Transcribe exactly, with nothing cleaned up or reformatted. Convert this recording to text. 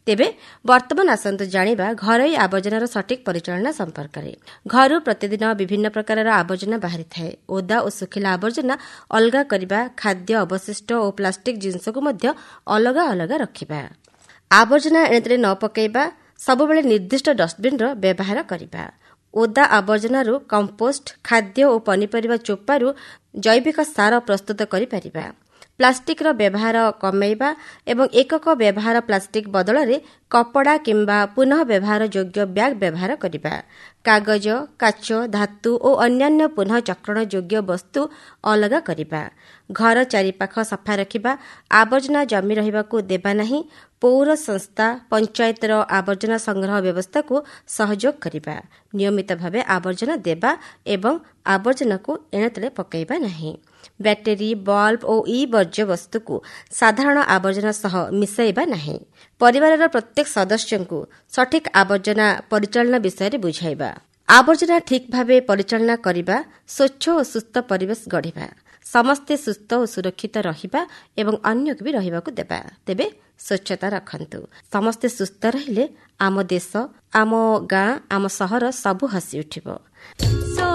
ତେବେ ବର୍ତ୍ତମାନ ଆସନ୍ତୁ ଜାଣିବା ଘରୋଇ ଆବର୍ଜନାର ସଠିକ୍ ପରିଚାଳନା ସମ୍ପର୍କରେ। ଘରୁ ପ୍ରତିଦିନ ବିଭିନ୍ନ ପ୍ରକାରର ଆବର୍ଜନା ବାହାରିଥାଏ। ଓଦା ଓ ଶୁଖିଲା ଆବର୍ଜନା ଅଲଗା କରିବା, ଖାଦ୍ୟ ଅବଶିଷ୍ଟ ଓ ପ୍ଲାଷ୍ଟିକ୍ ଜିନିଷକୁ ମଧ୍ୟ ଅଲଗା ଅଲଗା ରଖିବା। ଆବର୍ଜନା ଏଣେତେଣେ ନ ପକାଇବା, ସବୁବେଳେ ନିର୍ଦ୍ଦିଷ୍ଟ ଡଷ୍ଟବିନ୍ର ବ୍ୟବହାର କରିବା। ଓଦା ଆବର୍ଜନାରୁ କମ୍ପୋଷ୍ଟ, ଖାଦ୍ୟ ଓ ପନିପରିବା ଚୋପାରୁ ଜୈବିକ ସାର ପ୍ରସ୍ତୁତ କରିପାରିବା। ପ୍ଲାଷ୍ଟିକ୍ର ବ୍ୟବହାର କମାଇବା ଏବଂ ଏକକ ବ୍ୟବହାର ପ୍ଲାଷ୍ଟିକ୍ ବଦଳରେ କପଡ଼ା କିମ୍ବା ପୁନଃ ବ୍ୟବହାର ଯୋଗ୍ୟ ବ୍ୟାଗ୍ ବ୍ୟବହାର କରିବା। କାଗଜ, କାଚ, ଧାତୁ ଓ ଅନ୍ୟାନ୍ୟ ପୁନଃ ଚକ୍ରଣ ଯୋଗ୍ୟ ବସ୍ତୁ ଅଲଗା କରିବା। ଘର ଚାରିପାଖ ସଫା ରଖିବା, ଆବର୍ଜନା ଜମି ରହିବାକୁ ଦେବା ନାହିଁ। ପୌର ସଂସ୍ଥା, ପଞ୍ଚାୟତର ଆବର୍ଜନା ସଂଗ୍ରହ ବ୍ୟବସ୍ଥାକୁ ସହଯୋଗ କରିବା। ନିୟମିତ ଭାବେ ଆବର୍ଜନା ଦେବା ଏବଂ ଆବର୍ଜନାକୁ ଏଣେତେଣେ ପକାଇବା ନାହିଁ। ବ୍ୟାଟେରୀ, ବଲ୍ବ ଓ ଇ ବର୍ଜ୍ୟବସ୍ତୁକୁ ସାଧାରଣ ଆବର୍ଜନା ସହ ମିଶାଇବା ନାହିଁ। ପରିବାରର ପ୍ରତ୍ୟେକ ସଦସ୍ୟଙ୍କୁ ସଠିକ୍ ଆବର୍ଜନା ପରିଚାଳନା ବିଷୟରେ ବୁଝାଇବା। ଆବର୍ଜନା ଠିକ୍ ଭାବେ ପରିଚାଳନା କରିବା, ସ୍ୱଚ୍ଛ ଓ ସୁସ୍ଥ ପରିବେଶ ଗଢ଼ିବା। ସମସ୍ତେ ସୁସ୍ଥ ଓ ସୁରକ୍ଷିତ ରହିବା ଏବଂ ଅନ୍ୟକୁ ବି ରହିବାକୁ ଦେବା। ତେବେ ସ୍ୱଚ୍ଛତା ରଖନ୍ତୁ। ସମସ୍ତେ ସୁସ୍ଥ ରହିଲେ ଆମ ଦେଶ, ଆମ ଗାଁ, ଆମ ସହର ସବୁ ହସି ଉଠିବ।